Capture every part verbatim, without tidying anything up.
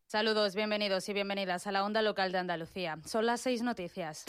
Saludos, bienvenidos y bienvenidas a la Onda Local de Andalucía. Son las seis noticias.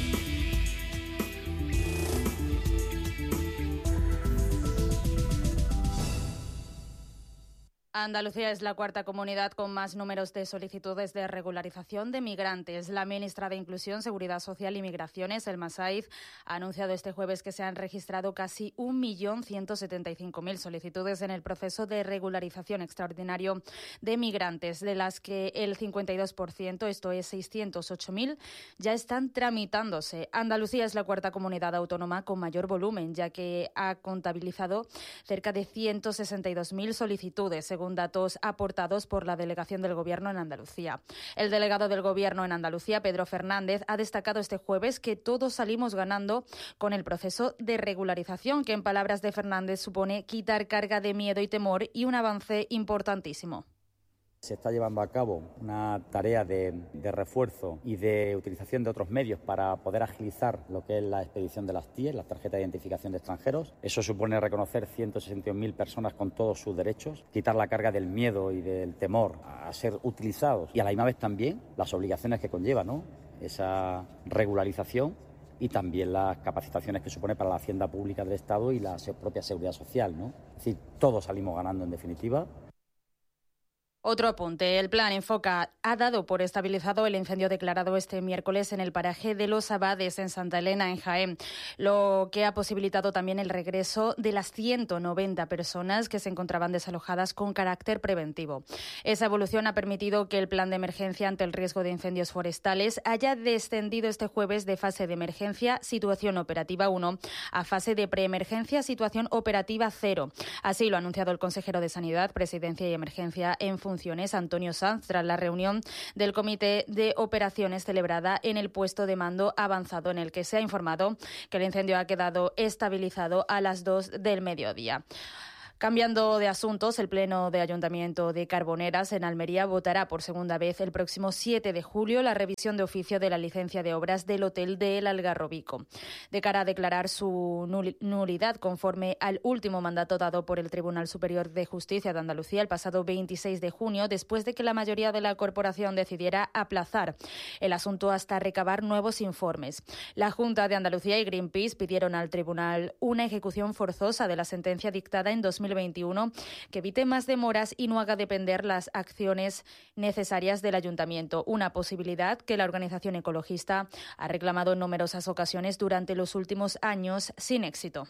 Andalucía es la cuarta comunidad con más números de solicitudes de regularización de migrantes. La ministra de Inclusión, Seguridad Social y Migraciones, Elma Saiz, ha anunciado este jueves que se han registrado casi un millón ciento setenta y cinco mil solicitudes en el proceso de regularización extraordinario de migrantes, de las que el cincuenta y dos por ciento, esto es seiscientos ocho mil, ya están tramitándose. Andalucía es la cuarta comunidad autónoma con mayor volumen, ya que ha contabilizado cerca de ciento sesenta y dos mil solicitudes, según según datos aportados por la Delegación del Gobierno en Andalucía. El delegado del Gobierno en Andalucía, Pedro Fernández, ha destacado este jueves que todos salimos ganando con el proceso de regularización, que en palabras de Fernández supone quitar carga de miedo y temor y un avance importantísimo. Se está llevando a cabo una tarea de, de refuerzo y de utilización de otros medios para poder agilizar lo que es la expedición de las T I E, las tarjetas de identificación de extranjeros. Eso supone reconocer ciento sesenta y un mil personas con todos sus derechos, quitar la carga del miedo y del temor a ser utilizados y a la misma vez también las obligaciones que conlleva, ¿no?, esa regularización y también las capacitaciones que supone para la hacienda pública del Estado y la propia seguridad social, ¿no? Es decir, todos salimos ganando en definitiva. Otro apunte. El plan Enfoca ha dado por estabilizado el incendio declarado este miércoles en el paraje de Los Abades, en Santa Elena, en Jaén, lo que ha posibilitado también el regreso de las ciento noventa personas que se encontraban desalojadas con carácter preventivo. Esa evolución ha permitido que el plan de emergencia ante el riesgo de incendios forestales haya descendido este jueves de fase de emergencia, situación operativa uno, a fase de preemergencia, situación operativa cero. Así lo ha anunciado el consejero de Sanidad, Presidencia y Emergencia en funciones, Antonio Sanz, tras la reunión del Comité de Operaciones celebrada en el puesto de mando avanzado, en el que se ha informado que el incendio ha quedado estabilizado a las dos del mediodía. Cambiando de asuntos, el Pleno de Ayuntamiento de Carboneras, en Almería, votará por segunda vez el próximo siete de julio la revisión de oficio de la licencia de obras del Hotel del Algarrobico, de cara a declarar su nulidad conforme al último mandato dado por el Tribunal Superior de Justicia de Andalucía el pasado veintiséis de junio, después de que la mayoría de la corporación decidiera aplazar el asunto hasta recabar nuevos informes. La Junta de Andalucía y Greenpeace pidieron al Tribunal una ejecución forzosa de la sentencia dictada en dos mil veintiuno que evite más demoras y no haga depender las acciones necesarias del Ayuntamiento, una posibilidad que la organización ecologista ha reclamado en numerosas ocasiones durante los últimos años sin éxito.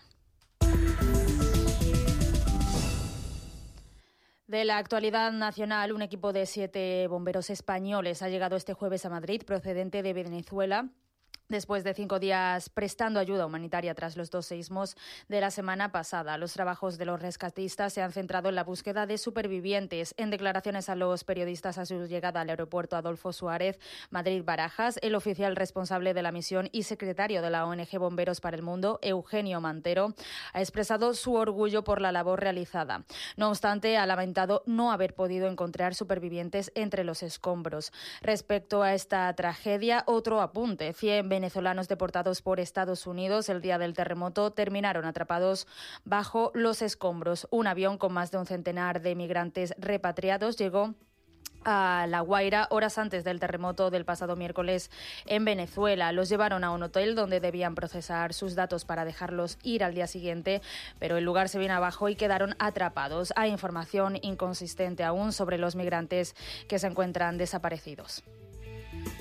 De la actualidad nacional, un equipo de siete bomberos españoles ha llegado este jueves a Madrid, procedente de Venezuela, después de cinco días prestando ayuda humanitaria tras los dos sismos de la semana pasada. Los trabajos de los rescatistas se han centrado en la búsqueda de supervivientes. En declaraciones a los periodistas a su llegada al aeropuerto Adolfo Suárez, Madrid-Barajas, el oficial responsable de la misión y secretario de la O N G Bomberos para el Mundo, Eugenio Mantero, ha expresado su orgullo por la labor realizada. No obstante, ha lamentado no haber podido encontrar supervivientes entre los escombros. Respecto a esta tragedia, otro apunte. cien venezolanos deportados por Estados Unidos el día del terremoto terminaron atrapados bajo los escombros. Un avión con más de un centenar de migrantes repatriados llegó a La Guaira horas antes del terremoto del pasado miércoles en Venezuela. Los llevaron a un hotel donde debían procesar sus datos para dejarlos ir al día siguiente, pero el lugar se vino abajo y quedaron atrapados. Hay información inconsistente aún sobre los migrantes que se encuentran desaparecidos.